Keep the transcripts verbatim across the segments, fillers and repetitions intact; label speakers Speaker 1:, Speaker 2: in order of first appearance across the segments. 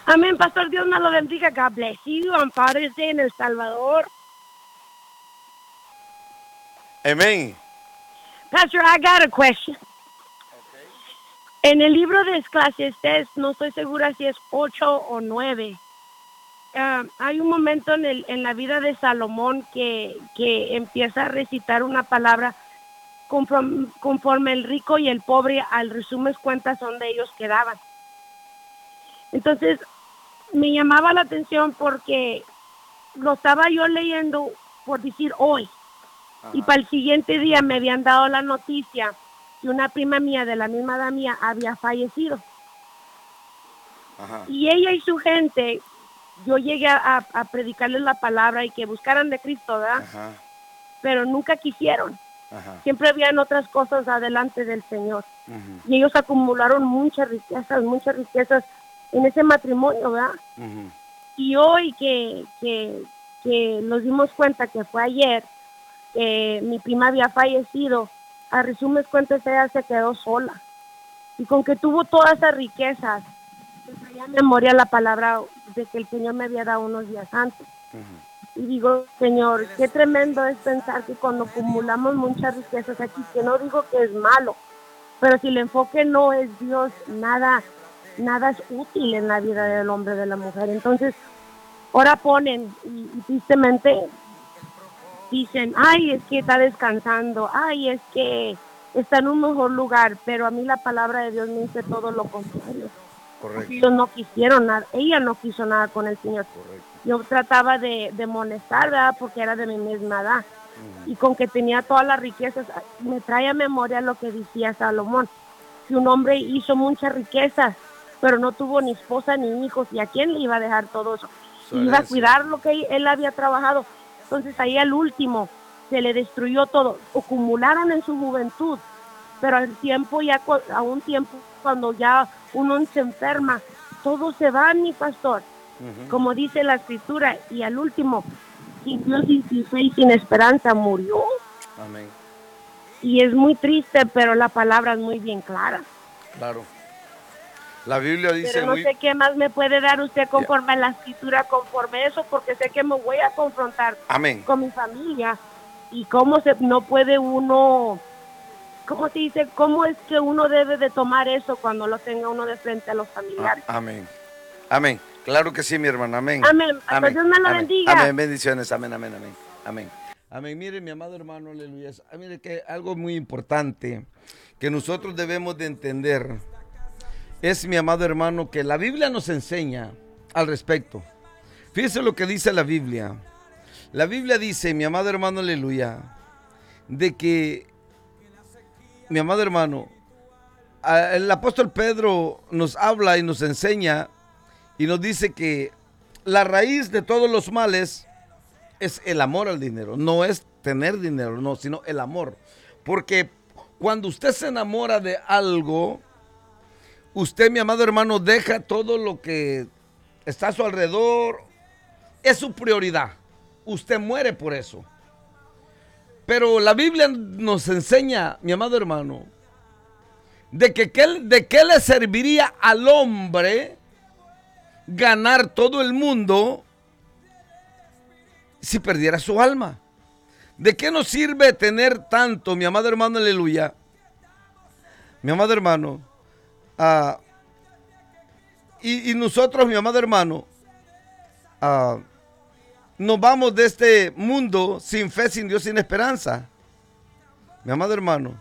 Speaker 1: Amén, Pastor, Dios me lo bendiga. God bless you on Father's Day en El Salvador.
Speaker 2: Amén.
Speaker 1: Pastor, I got a question. En el libro de Eclesiastés, no estoy segura si es ocho o nueve. Uh, hay un momento en, el, en la vida de Salomón que, que empieza a recitar una palabra conforme, conforme el rico y el pobre, al resumen cuentas, donde ellos quedaban. Entonces, me llamaba la atención porque lo estaba yo leyendo, por decir, hoy. Ajá. Y para el siguiente día me habían dado la noticia que una prima mía de la misma edad mía había fallecido. Ajá. Y ella y su gente, yo llegué a, a predicarles la palabra y que buscaran de Cristo, ¿verdad? Ajá. Pero nunca quisieron. Ajá. Siempre habían otras cosas adelante del Señor. Uh-huh. Y ellos acumularon muchas riquezas, muchas riquezas en ese matrimonio, ¿verdad? Uh-huh. Y hoy que, que, que nos dimos cuenta que fue ayer, que mi prima había fallecido, a resumen cuentas ella se quedó sola. Y con que tuvo todas esas riquezas, me traía en memoria la palabra de que el Señor me había dado unos días antes. Uh-huh. Y digo, Señor, qué tremendo es pensar que cuando acumulamos muchas riquezas aquí, que no digo que es malo, pero si el enfoque no es Dios, nada, nada es útil en la vida del hombre, de la mujer. Entonces, ahora ponen, y, y tristemente dicen, ay, es que está descansando, ay, es que está en un mejor lugar, pero a mí la palabra de Dios me dice todo lo contrario. Correcto. Ellos no quisieron nada, ella no quiso nada con el Señor. Correcto. Yo trataba de, de molestar, ¿verdad? Porque era de mi misma edad. Uh-huh. Y con que tenía todas las riquezas, me trae a memoria lo que decía Salomón, que un hombre hizo muchas riquezas, pero no tuvo ni esposa ni hijos, ¿y a quién le iba a dejar todo eso? Iba a cuidar lo que él había trabajado. Entonces ahí al último se le destruyó todo. Acumularon en su juventud, pero al tiempo, ya a un tiempo cuando ya uno se enferma, todo se va, mi pastor. Uh-huh. Como dice la escritura, y al último, sin Dios, sin fe y sin esperanza, murió. Amén. Y es muy triste, pero la palabra es muy bien clara.
Speaker 2: Claro. La Biblia dice...
Speaker 1: Pero no
Speaker 2: muy...
Speaker 1: sé qué más me puede dar usted conforme yeah. a la escritura, conforme a eso, porque sé que me voy a confrontar
Speaker 2: Amén.
Speaker 1: con mi familia. Y cómo se no puede uno... ¿Cómo se dice? ¿Cómo es que uno debe de tomar eso cuando lo tenga uno de frente a los familiares?
Speaker 2: Ah, amén. Amén. Claro que sí, mi hermana. Amén.
Speaker 1: Amén. Amén. Dios me lo
Speaker 2: amén.
Speaker 1: bendiga.
Speaker 2: Amén. Bendiciones. Amén, amén, amén. Amén. Amén. Mire, mi amado hermano, aleluya. Mire que algo muy importante que nosotros debemos de entender es, mi amado hermano, que la Biblia nos enseña al respecto. Fíjese lo que dice la Biblia. La Biblia dice, mi amado hermano, aleluya, de que, mi amado hermano, el apóstol Pedro nos habla y nos enseña y nos dice que la raíz de todos los males es el amor al dinero. No es tener dinero, no, sino el amor. Porque cuando usted se enamora de algo, usted, mi amado hermano, deja todo lo que está a su alrededor, es su prioridad. Usted muere por eso. Pero la Biblia nos enseña, mi amado hermano, de que de qué le serviría al hombre ganar todo el mundo si perdiera su alma. ¿De qué nos sirve tener tanto, mi amado hermano, aleluya? Mi amado hermano, uh, y, y nosotros, mi amado hermano, uh, nos vamos de este mundo sin fe, sin Dios, sin esperanza. Mi amado hermano.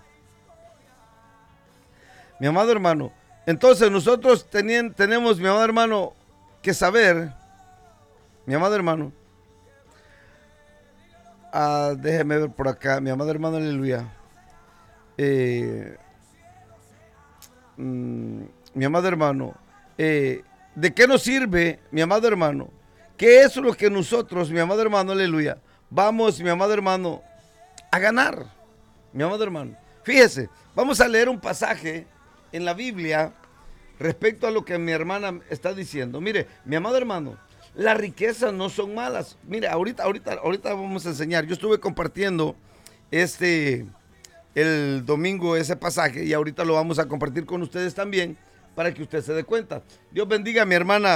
Speaker 2: Mi amado hermano. Entonces nosotros tenien, tenemos, mi amado hermano, que saber, mi amado hermano. Ah, déjeme ver por acá, mi amado hermano, aleluya. Eh, mmm, mi amado hermano, eh, ¿de qué nos sirve, mi amado hermano? ¿Qué es lo que nosotros, mi amado hermano, aleluya, vamos, mi amado hermano, a ganar? Mi amado hermano, fíjese, vamos a leer un pasaje en la Biblia respecto a lo que mi hermana está diciendo. Mire, mi amado hermano, las riquezas no son malas. Mire, ahorita, ahorita, ahorita vamos a enseñar. Yo estuve compartiendo este, el domingo ese pasaje y ahorita lo vamos a compartir con ustedes también para que usted se dé cuenta. Dios bendiga a mi hermana